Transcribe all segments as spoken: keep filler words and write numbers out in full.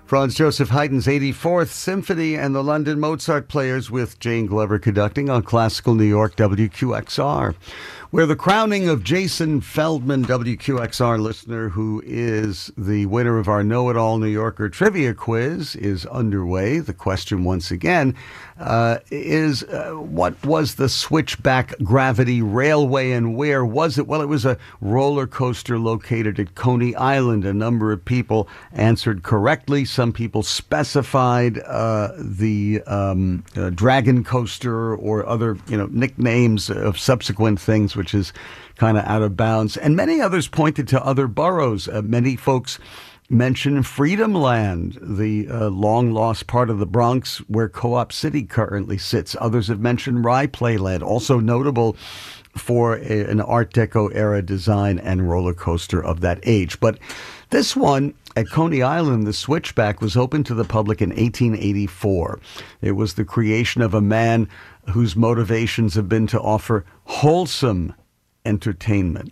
Franz Joseph Haydn's eighty-fourth Symphony and the London Mozart Players with Jane Glover conducting on Classical New York W Q X R, where the crowning of Jason Feldman, W Q X R listener, who is the winner of our Know-It-All New Yorker Trivia Quiz, is underway. The question, once again, uh, is uh, what was the Switchback Gravity Railway and where was it? Well, it was a roller coaster located at Coney Island. A number of people answered correctly. Some people specified uh, the um, uh, Dragon Coaster or other, you know, nicknames of subsequent things, which is kind of out of bounds. And many others pointed to other boroughs. Uh, many folks mentioned Freedom Land, the uh, long-lost part of the Bronx where Co-op City currently sits. Others have mentioned Rye Playland, also notable for a, an Art Deco era design and roller coaster of that age. But this one at Coney Island, the Switchback, was opened to the public in eighteen eighty-four. It was the creation of a man whose motivations have been to offer wholesome entertainment,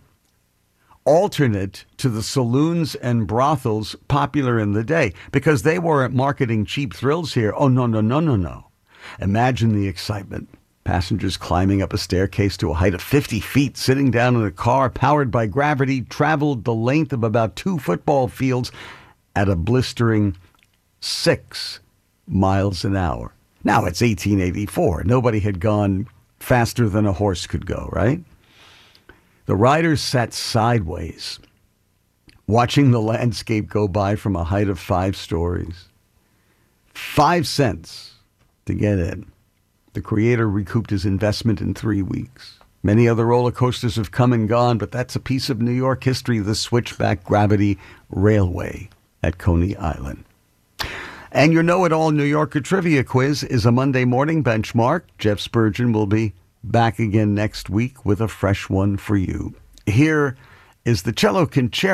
alternate to the saloons and brothels popular in the day, because they weren't marketing cheap thrills here. Oh, no, no, no, no, no. Imagine the excitement. Passengers climbing up a staircase to a height of fifty feet, sitting down in a car powered by gravity, traveled the length of about two football fields at a blistering six miles an hour. Now, it's eighteen eighty-four. Nobody had gone faster than a horse could go, right? The riders sat sideways, watching the landscape go by from a height of five stories. Five cents to get in. The creator recouped his investment in three weeks. Many other roller coasters have come and gone, but that's a piece of New York history, the Switchback Gravity Railway at Coney Island. And your Know-It-All New Yorker Trivia Quiz is a Monday morning benchmark. Jeff Spurgeon will be back again next week with a fresh one for you. Here is the Cello Concerto